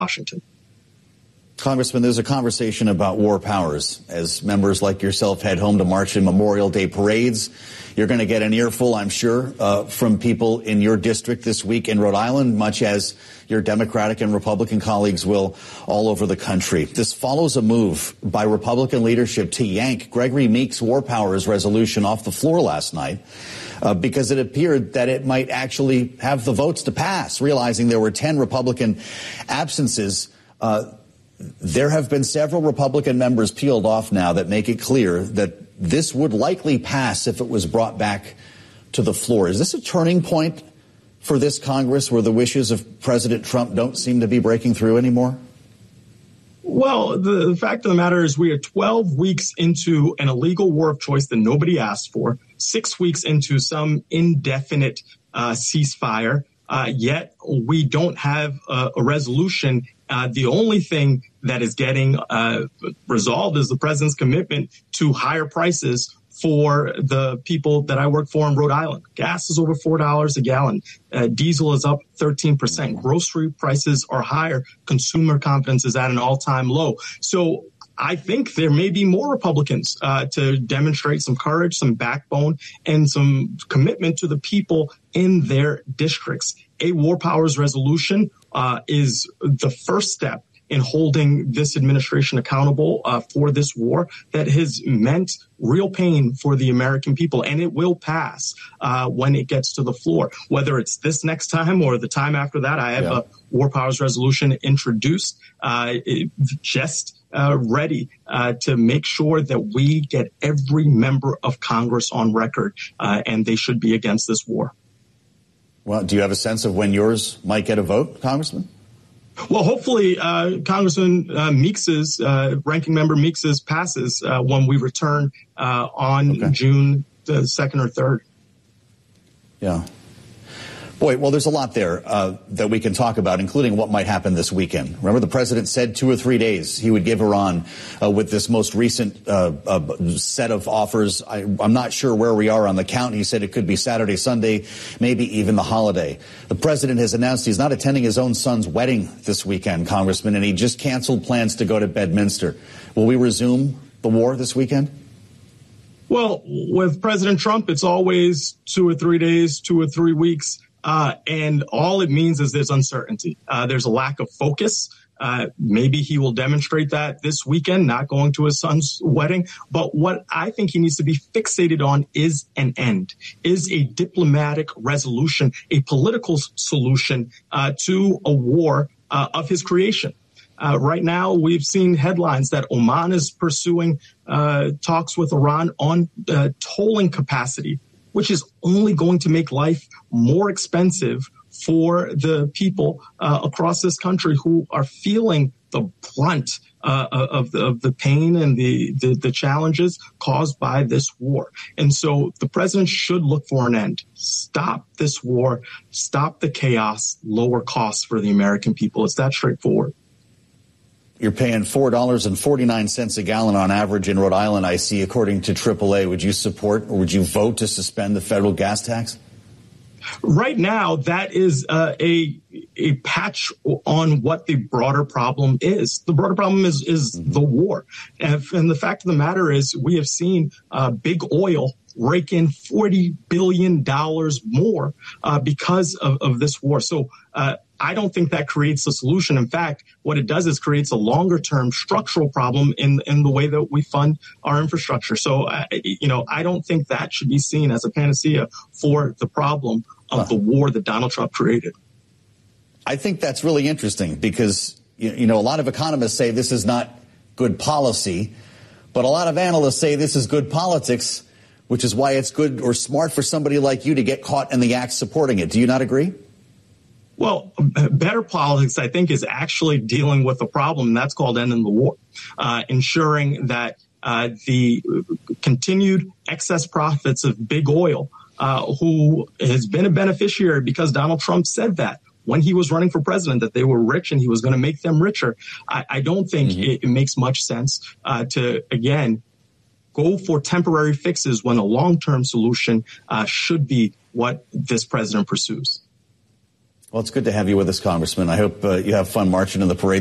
Washington. Congressman, there's a conversation about war powers. As members like yourself head home to march in Memorial Day parades, you're going to get an earful, I'm sure, from people in your district this week in Rhode Island, much as your Democratic and Republican colleagues will all over the country. This follows a move by Republican leadership to yank Gregory Meeks' war powers resolution off the floor last night because it appeared that it might actually have the votes to pass, realizing there were 10 Republican absences. There have been several Republican members peeled off now that make it clear that this would likely pass if it was brought back to the floor. Is this a turning point for this Congress where the wishes of President Trump don't seem to be breaking through anymore? Well, the fact of the matter is we are 12 weeks into an illegal war of choice that nobody asked for, 6 weeks into some indefinite ceasefire, yet we don't have a resolution. The only thing that is getting resolved is the president's commitment to higher prices for the people that I work for in Rhode Island. Gas is over $4 a gallon. Diesel is up 13%. Grocery prices are higher. Consumer confidence is at an all-time low. So I think there may be more Republicans to demonstrate some courage, some backbone, and some commitment to the people in their districts. A war powers resolution is the first step in holding this administration accountable for this war that has meant real pain for the American people. And it will pass when it gets to the floor, whether it's this next time or the time after that. I have a war powers resolution introduced, ready to make sure that we get every member of Congress on record, and they should be against this war. Well, do you have a sense of when yours might get a vote, Congressman? Well, hopefully, Congressman Meeks's, Ranking Member Meeks's passes when we return on June the 2nd or 3rd. Yeah. Boy, well, there's a lot there that we can talk about, including what might happen this weekend. Remember, the president said 2 or 3 days he would give Iran with this most recent set of offers. I'm not sure where we are on the count. He said it could be Saturday, Sunday, maybe even the holiday. The president has announced he's not attending his own son's wedding this weekend, Congressman, and he just canceled plans to go to Bedminster. Will we resume the war this weekend? Well, with President Trump, it's always 2 or 3 days, 2 or 3 weeks. And all it means is there's uncertainty. There's a lack of focus. Maybe he will demonstrate that this weekend, not going to his son's wedding. But what I think he needs to be fixated on is an end, is a diplomatic resolution, a political solution to a war of his creation. Right now, we've seen headlines that Oman is pursuing talks with Iran on tolling capacity, which is only going to make life more expensive for the people across this country who are feeling the brunt of the pain and the challenges caused by this war. And so the president should look for an end. Stop this war, stop the chaos, lower costs for the American people. It's that straightforward. You're paying $4.49 a gallon on average in Rhode Island, I see, according to AAA. Would you support or would you vote to suspend the federal gas tax? Right now, that is a patch on what the broader problem is. The broader problem is the war. And the fact of the matter is we have seen big oil rake in $40 billion more because of this war. So I don't think that creates a solution. In fact, what it does is creates a longer-term structural problem in the way that we fund our infrastructure. So, I don't think that should be seen as a panacea for the problem of the war that Donald Trump created. I think that's really interesting because, a lot of economists say this is not good policy, but a lot of analysts say this is good politics, which is why it's good or smart for somebody like you to get caught in the act supporting it. Do you not agree? Well, better politics, I think, is actually dealing with the problem, and that's called ending the war, ensuring that the continued excess profits of big oil, who has been a beneficiary because Donald Trump said that when he was running for president, that they were rich and he was going to make them richer. I don't think it makes much sense to, again, go for temporary fixes when a long-term solution should be what this president pursues. Well, it's good to have you with us, Congressman. I hope you have fun marching in the parade